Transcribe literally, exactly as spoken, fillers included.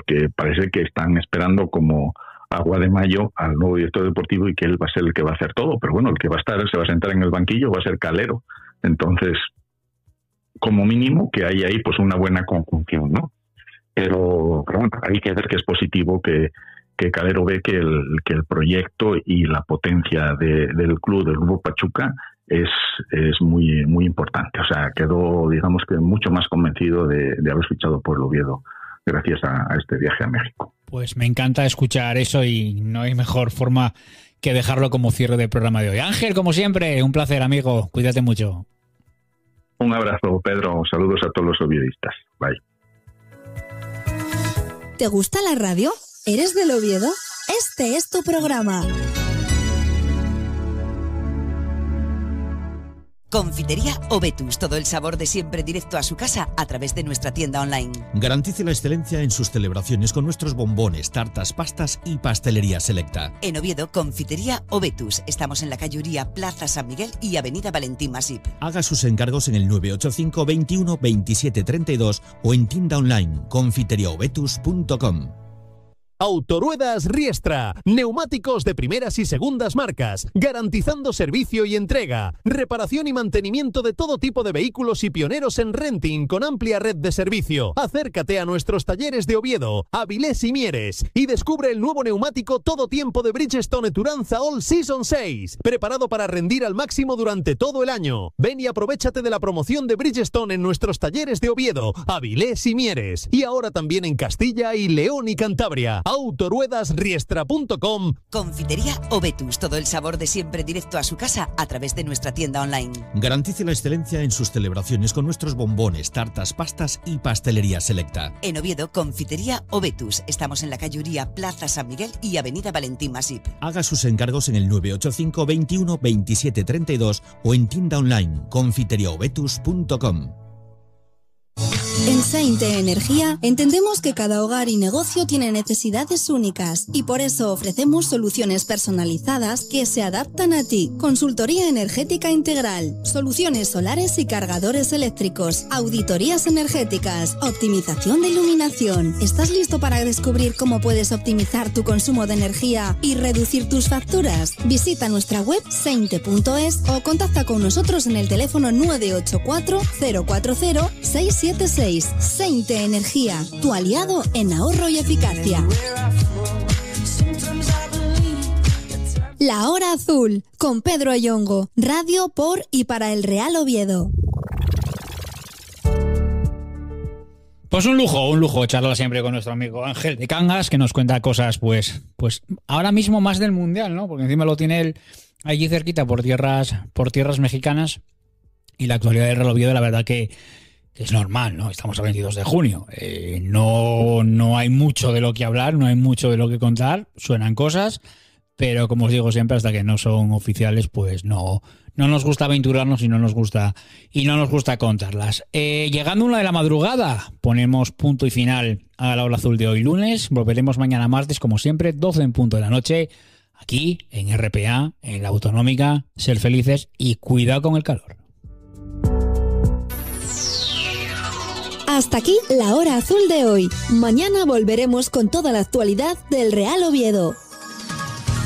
porque parece que están esperando como agua de mayo al nuevo director deportivo y que él va a ser el que va a hacer todo, pero bueno, el que va a estar, se va a sentar en el banquillo va a ser Calero. Entonces, como mínimo que haya ahí pues una buena conjunción, ¿no? Pero, pero bueno, hay que ver que es positivo que, que Calero ve que el, que el proyecto y la potencia de, del club, del Grupo Pachuca, es, es muy, muy importante. O sea, quedó, digamos que mucho más convencido de, de haber fichado por el Oviedo gracias a, a este viaje a México. Pues me encanta escuchar eso y no hay mejor forma que dejarlo como cierre del programa de hoy. Ángel, como siempre, un placer, amigo. Cuídate mucho. Un abrazo, Pedro. Saludos a todos los oviedistas. Bye. ¿Te gusta la radio? ¿Eres del Oviedo? Este es tu programa. Confitería Ovetus, todo el sabor de siempre directo a su casa a través de nuestra tienda online. Garantice la excelencia en sus celebraciones con nuestros bombones, tartas, pastas y pastelería selecta. En Oviedo, Confitería Ovetus. Estamos en la calle Uría, Plaza San Miguel y Avenida Valentín Masip. Haga sus encargos en el nueve ocho cinco, veintiuno, veintisiete, treinta y dos o en tienda online confiteriaovetus punto com. Autoruedas Riestra, neumáticos de primeras y segundas marcas, garantizando servicio y entrega, reparación y mantenimiento de todo tipo de vehículos y pioneros en renting con amplia red de servicio. Acércate a nuestros talleres de Oviedo, Avilés y Mieres y descubre el nuevo neumático todo tiempo de Bridgestone Turanza All Season seis, preparado para rendir al máximo durante todo el año. Ven y aprovéchate de la promoción de Bridgestone en nuestros talleres de Oviedo, Avilés y Mieres y ahora también en Castilla y León y Cantabria. autoruedas riestra punto com. Confitería Ovetus, todo el sabor de siempre directo a su casa a través de nuestra tienda online. Garantice la excelencia en sus celebraciones con nuestros bombones, tartas, pastas y pastelería selecta. En Oviedo, Confitería Ovetus. Estamos en la calle Uría, Plaza San Miguel y Avenida Valentín Masip. Haga sus encargos en el nueve ocho cinco, veintiuno, veintisiete, treinta y dos o en tienda online confiteriaovetus punto com. En Sainte Energía entendemos que cada hogar y negocio tiene necesidades únicas y por eso ofrecemos soluciones personalizadas que se adaptan a ti. Consultoría energética integral, soluciones solares y cargadores eléctricos, auditorías energéticas, optimización de iluminación. ¿Estás listo para descubrir cómo puedes optimizar tu consumo de energía y reducir tus facturas? Visita nuestra web sainte punto es o contacta con nosotros en el teléfono nueve ocho cuatro, cero cuatro cero, seis siete seis. Sainte Energía, tu aliado en ahorro y eficacia. La Hora Azul, con Pedro Ayongo, radio por y para el Real Oviedo. Pues un lujo, un lujo charlar siempre con nuestro amigo Ángel de Cangas, que nos cuenta cosas, pues, pues ahora mismo más del Mundial, ¿no? Porque encima lo tiene él allí cerquita por tierras, por tierras mexicanas, y la actualidad del Real Oviedo, la verdad que es normal, ¿no? Estamos a veintidós de junio. Eh, no, no hay mucho de lo que hablar, no hay mucho de lo que contar. Suenan cosas, pero como os digo siempre, hasta que no son oficiales, pues no, no nos gusta aventurarnos y no nos gusta, y no nos gusta contarlas. Eh, llegando a una de la madrugada, ponemos punto y final a la Hora Azul de hoy lunes. Volveremos mañana martes, como siempre, doce en punto de la noche, aquí en R P A, en la Autonómica. Ser felices y cuidado con el calor. Hasta aquí la Hora Azul de hoy. Mañana volveremos con toda la actualidad del Real Oviedo.